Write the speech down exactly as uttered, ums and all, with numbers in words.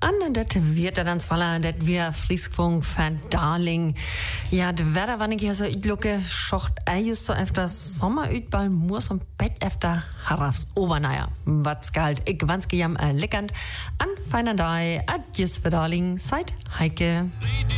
En dat wird er dan zwallen, dat wir Frieskwung van Darling. Ja, de Wetter, wann ich hier so uitlucke, schocht ei just so efter Sommer uitball, moers und Bett efter Harafs Obernaja. Was galt, ich wanske jam äh, leckernd. An feiner Dai, adjes für Darling, seid Heike.